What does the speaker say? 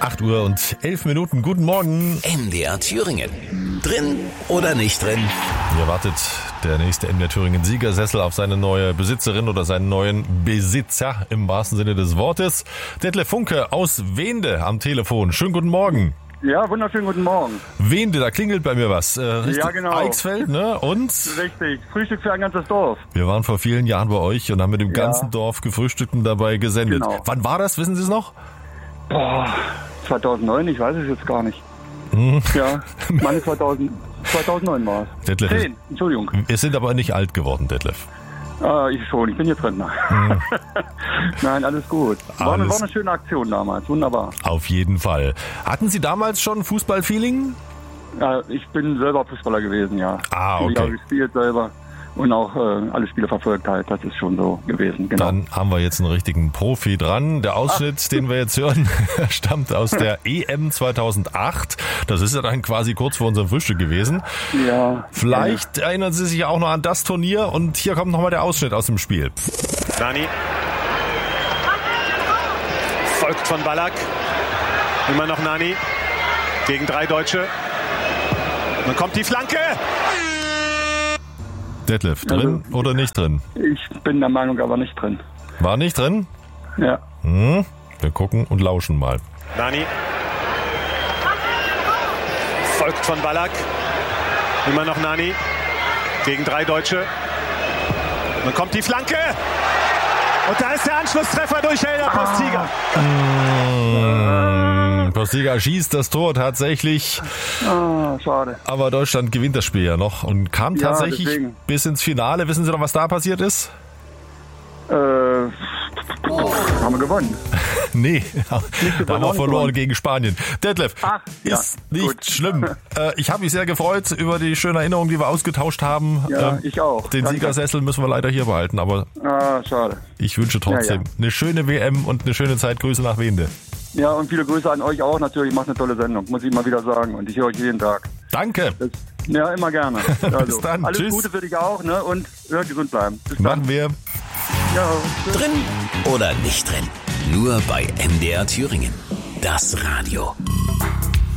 8:11. Guten Morgen. MDR Thüringen. Drin oder nicht drin? Hier wartet der nächste MDR Thüringen Siegersessel auf seine neue Besitzerin oder seinen neuen Besitzer im wahrsten Sinne des Wortes. Detlef Funke aus Wehnde am Telefon. Schönen guten Morgen. Ja, wunderschönen guten Morgen. Wehnde, da klingelt bei mir was. Ja, genau. Eichsfeld, ne? Und? Richtig. Frühstück für ein ganzes Dorf. Wir waren vor vielen Jahren bei euch und haben mit dem ganzen Dorf gefrühstückt und dabei gesendet. Genau. Wann war das? Wissen Sie es noch? 2009, ich weiß es jetzt gar nicht. Ja, meine 2009 war es. Detlef, 10, Entschuldigung. Wir sind aber nicht alt geworden, Detlef. Ich schon, ich bin hier drin. Nein, alles gut. War eine schöne Aktion damals, wunderbar. Auf jeden Fall. Hatten Sie damals schon Fußballfeeling? Ich bin selber Fußballer gewesen, ja. Okay. Ich habe gespielt selber und auch alle Spiele verfolgt halt. Das ist schon so gewesen, genau. Dann haben wir jetzt einen richtigen Profi dran. Der Ausschnitt, den wir jetzt hören, stammt aus der EM 2008. Das ist ja dann quasi kurz vor unserem Frühstück gewesen. Ja. Vielleicht erinnern Sie sich auch noch an das Turnier und hier kommt nochmal der Ausschnitt aus dem Spiel. Nani. Folgt von Ballack. Immer noch Nani. Gegen 3 Deutsche. Dann kommt die Flanke. Detlef, drin oder nicht drin? Ich bin der Meinung, aber nicht drin. War nicht drin? Ja. Wir gucken und lauschen mal. Nani. Folgt von Ballack. Immer noch Nani. Gegen 3 Deutsche. Dann kommt die Flanke. Und da ist der Anschlusstreffer durch Helder Postiga. Postiga schießt das Tor tatsächlich. Schade. Aber Deutschland gewinnt das Spiel ja noch und kam tatsächlich deswegen. bis ins Finale. Wissen Sie noch, was da passiert ist? Haben wir gewonnen. Nee, da haben wir verloren gegen Spanien. Detlef, ja, ist nicht gut. schlimm. Ich habe mich sehr gefreut über die schöne Erinnerung, die wir ausgetauscht haben. Ja, ich auch. Den Danke. Siegersessel müssen wir leider hier behalten, aber Schade. ich wünsche trotzdem eine schöne WM und eine schöne Zeit. Grüße nach Wehnde. Ja, und viele Grüße an euch auch natürlich. Macht eine tolle Sendung, muss ich mal wieder sagen. Und ich höre euch jeden Tag. Danke. Ja, immer gerne. Bis dann. Alles Tschüss. Gute für dich auch, ne? Und gesund bleiben. Bis dann. Machen wir. Ja, tschüss. Drin oder nicht drin? Nur bei MDR Thüringen. Das Radio.